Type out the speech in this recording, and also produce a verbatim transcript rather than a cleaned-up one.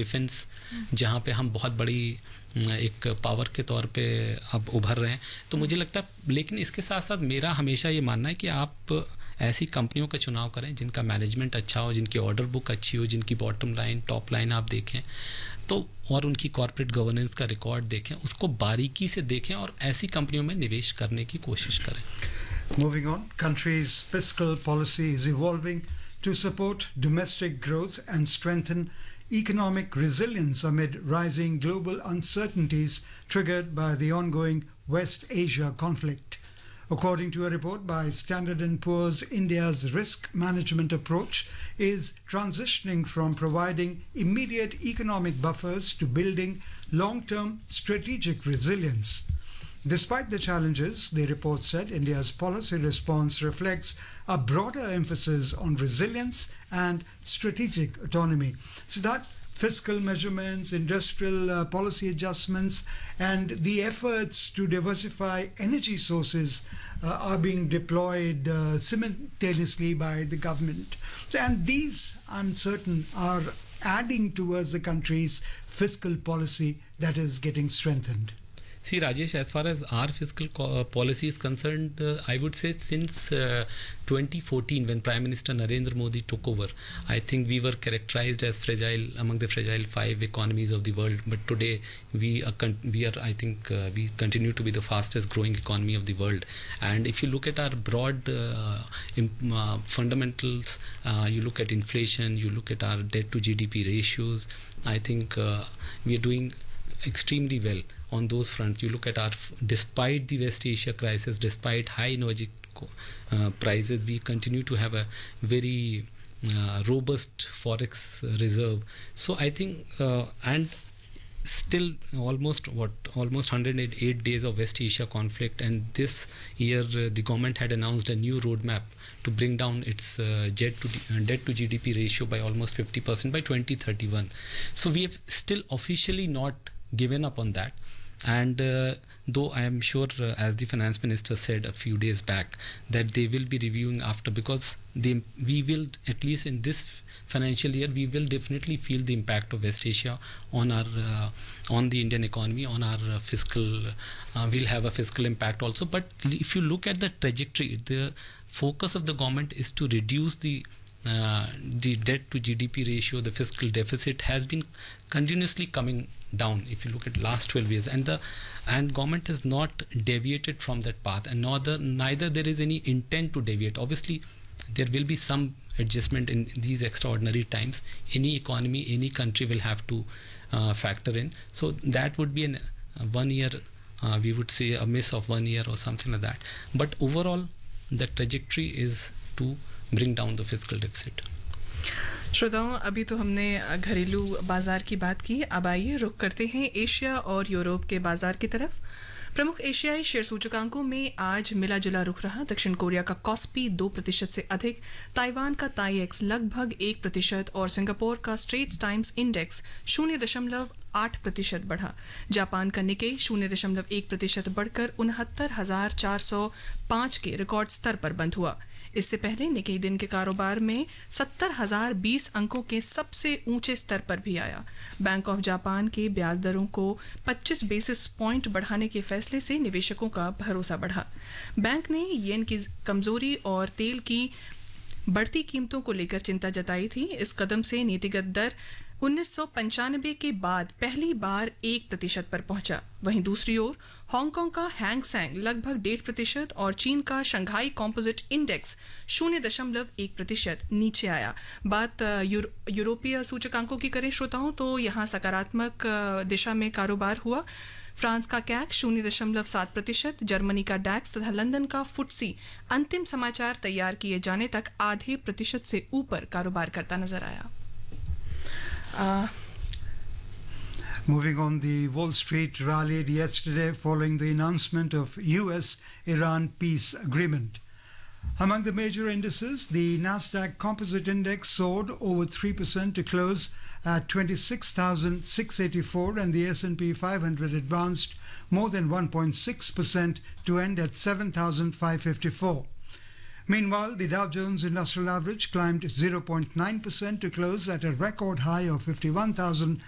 Defence जहाँ पे हम बहुत बड़ी एक पावर के तौर पे अब उभर रहे हैं, तो मुझे लगता है, लेकिन इसके साथ साथ मेरा हमेशा ये मानना है कि आप ऐसी कंपनियों का चुनाव करें जिनका मैनेजमेंट अच्छा हो, जिनकी ऑर्डर बुक अच्छी हो, जिनकी बॉटम लाइन टॉप लाइन आप देखें तो, और उनकी कॉर्पोरेट गवर्नेंस का रिकॉर्ड देखें, उसको बारीकी से देखें और ऐसी कंपनियों में निवेश करने की कोशिश करें. Moving on, country's fiscal policy is evolving to support domestic growth and strengthen economic resilience amid rising global uncertainties triggered by the ongoing West Asia conflict. According to a report by Standard and Poor's, India's risk management approach is transitioning from providing immediate economic buffers to building long-term strategic resilience. Despite the challenges, the report said India's policy response reflects a broader emphasis on resilience and strategic autonomy. So that fiscal measurements, industrial uh, policy adjustments, and the efforts to diversify energy sources uh, are being deployed uh, simultaneously by the government. So, and these, I'm certain, are adding towards the country's fiscal policy that is getting strengthened. See, Rajesh, as far as our fiscal co- policy is concerned, uh, I would say since uh, twenty fourteen, when Prime Minister Narendra Modi took over, I think we were characterized as fragile, among the fragile five economies of the world. But today, we are, con- we are I think, uh, we continue to be the fastest growing economy of the world. And if you look at our broad uh, imp- uh, fundamentals, uh, you look at inflation, you look at our debt to G D P ratios, I think uh, we are doing extremely well on those fronts. You look at our, despite the West Asia crisis, despite high energy uh, prices, we continue to have a very uh, robust forex reserve. So I think, uh, and still almost what almost one hundred eight days of West Asia conflict, and this year uh, the government had announced a new roadmap to bring down its uh, debt to uh, debt to G D P ratio by almost fifty percent by twenty thirty-one. So we have still officially not given up on that. And uh, though I am sure, uh, as the finance minister said a few days back, that they will be reviewing after, because they, we will, at least in this financial year, we will definitely feel the impact of West Asia on our uh, on the Indian economy, on our uh, fiscal, uh, will have a fiscal impact also. But if you look at the trajectory, the focus of the government is to reduce the uh, the debt to G D P ratio. The fiscal deficit has been continuously coming down if you look at last twelve years, and the and government has not deviated from that path, and neither neither there is any intent to deviate. Obviously there will be some adjustment in these extraordinary times. Any economy, any country will have to uh, factor in. So that would be an uh, one year, uh, we would say a miss of one year or something like that. But overall the trajectory is to bring down the fiscal deficit. श्रोताओं, अभी तो हमने घरेलू बाजार की बात की, अब आइए रुख करते हैं एशिया और यूरोप के बाजार की तरफ. प्रमुख एशियाई शेयर सूचकांकों में आज मिला जुला रुख रहा. दक्षिण कोरिया का कॉस्पी दो प्रतिशत से अधिक, ताइवान का ताईएक्स लगभग एक प्रतिशत और सिंगापुर का स्ट्रेट्स टाइम्स इंडेक्स शून्य दशमलव आठ प्रतिशत बढ़ा. जापान का निकेई शून्य दशमलव एक प्रतिशत बढ़कर उनहत्तर हजार चार सौ पाँच के रिकॉर्ड स्तर पर बंद हुआ. इससे पहले निकेई दिन के कारोबार में सत्तर हजार बीस अंकों के सबसे ऊंचे स्तर पर भी आया. बैंक ऑफ जापान के ब्याज दरों को पच्चीस बेसिस पॉइंट बढ़ाने के फैसले से निवेशकों का भरोसा बढ़ा. बैंक ने येन की कमजोरी और तेल की बढ़ती कीमतों को लेकर चिंता जताई थी. इस कदम से नीतिगत दर उन्नीस सौ पंचानबे के बाद पहली बार एक प्रतिशत पर पहुंचा. वहीं दूसरी ओर हांगकांग का हैंग सेंग लगभग डेढ़ प्रतिशत और चीन का शंघाई कॉम्पोजिट इंडेक्स शून्य दशमलव एक प्रतिशत नीचे आया. बात यूरो, यूरोपीय सूचकांकों की करें श्रोताओं, तो यहाँ सकारात्मक दिशा में कारोबार हुआ. फ्रांस का कैक शून्य दशमलव सात प्रतिशत, जर्मनी का डैक्स तथा लंदन का फुटसी अंतिम समाचार तैयार किए जाने तक आधे प्रतिशत से ऊपर कारोबार करता नजर आया. Uh, Moving on, the Wall Street rallied yesterday following the announcement of U S Iran peace agreement. Among the major indices, the Nasdaq Composite Index soared over three percent to close at twenty-six thousand six hundred eighty-four, and the S and P five hundred advanced more than one point six percent to end at seven thousand five hundred fifty-four. Meanwhile, the Dow Jones Industrial Average climbed zero point nine percent to close at a record high of fifty-one thousand